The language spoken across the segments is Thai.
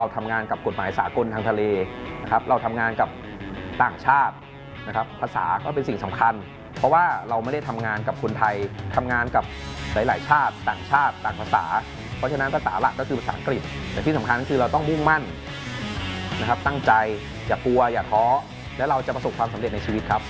เราทำงานกับกฎหมายสากลทางทะเลนะครับเราทำงานกับต่างชาตินะครับภาษาก็เป็นสิ่งสำคัญเพราะว่าเราไม่ได้ทำงานกับคนไทยทำงานกับหลายๆชาติต่างภาษาเพราะฉะนั้นภาษาหลักก็คือภาษาอังกฤษแต่ที่สำคัญคือเราต้องมุ่งมั่นนะครับตั้งใจอย่ากลัวอย่าท้อและเราจะประสบความสำเร็จในชีวิตครับ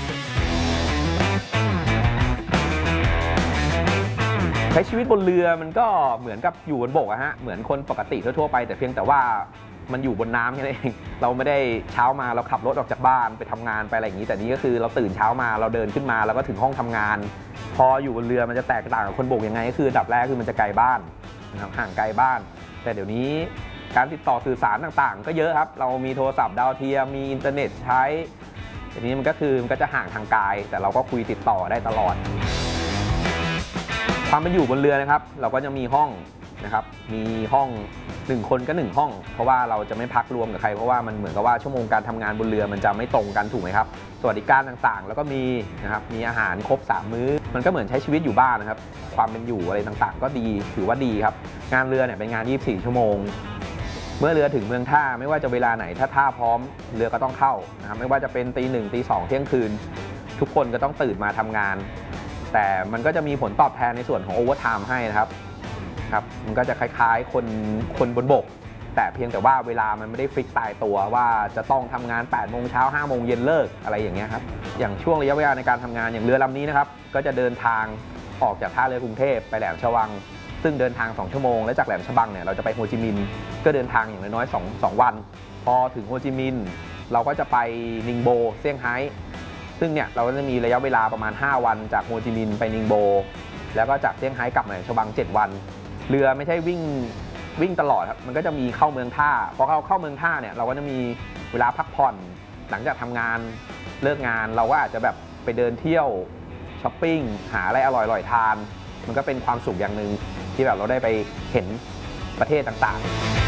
ใช้ชีวิตบนเรือมันก็เหมือนกับอยู่บนบกอะฮะเหมือนคนปกติทั่วๆไปแต่เพียงแต่ว่ามันอยู่บนน้ำแค่นั้นเองเราไม่ได้เช้ามาเราขับรถออกจากบ้านไปทำงานไปอะไรอย่างนี้แต่นี้ก็คือเราตื่นเช้ามาเราเดินขึ้นมาแล้วก็ถึงห้องทำงานพออยู่บนเรือมันจะแตกต่างกับคนบกยังไงก็คืออันดับแรกคือมันจะไกลบ้านนะครับห่างไกลบ้านแต่เดี๋ยวนี้การติดต่อสื่อสารต่างๆก็เยอะครับเรามีโทรศัพท์ดาวเทียมมีอินเทอร์เน็ตใช้ทีนี้มันก็จะห่างทางกายแต่เราก็คุยติดต่อได้ตลอดความเป็นอยู่บนเรือนะครับเราก็จะมีห้องนะครับมีห้อง1คนก็1ห้องเพราะว่าเราจะไม่พักรวมกับใครเพราะว่ามันเหมือนกับว่าชั่วโมงการทำงานบนเรือมันจะไม่ตรงกันถูกไหมครับสวัสดิการต่างๆแล้วก็มีนะครับมีอาหารครบ3มื้อมันก็เหมือนใช้ชีวิตอยู่บ้านนะครับความเป็นอยู่อะไรต่างๆก็ดีถือว่าดีครับงานเรือเนี่ยเป็นงาน24ชั่วโมงเมื่อเรือถึงเมืองท่าไม่ว่าจะเวลาไหนถ้าท่าพร้อมเรือก็ต้องเข้านะครับไม่ว่าจะเป็นตี 1 ตี 2เที่ยงคืนทุกคนก็ต้องตื่นมาทำงานแต่มันก็จะมีผลตอบแทนในส่วนของโอเวอร์ไทม์ให้นะครับมันก็จะคล้ายๆคนบนบกแต่เพียงแต่ว่าเวลามันไม่ได้ฟิกตายตัวว่าจะต้องทำงาน8 โมงเช้า5 โมงเย็นเลิกอะไรอย่างเงี้ยครับอย่างช่วงระยะเวลาในการทำงานอย่างเรือลำนี้นะครับก็จะเดินทางออกจากท่าเรือกรุงเทพไปแหลมฉบังซึ่งเดินทาง2 ชั่วโมงและจากแหลมฉบังเนี่ยเราจะไปโฮจิมินห์ก็เดินทางอย่างน้อยๆ2 วันพอถึงโฮจิมินห์เราก็จะไปนิงโบเซี่ยงไฮ้ซึ่งเนี่ยเราก็จะมีระยะเวลาประมาณ5 วันจากโฮจิมินห์ไปนิงโบแล้วก็จากเซี่ยงไฮ้กลับมาแหลมฉบัง7 วันเรือไม่ใช่วิ่งตลอดครับมันก็จะมีเข้าเมืองท่าพอเข้าเมืองท่าเนี่ยเราก็จะมีเวลาพักผ่อนหลังจากทำงานเลิกงานเราก็อาจจะแบบไปเดินเที่ยวช้อปปิ้งหาอะไรอร่อยๆทานมันก็เป็นความสุขอย่างหนึ่งที่แบบเราได้ไปเห็นประเทศต่างๆ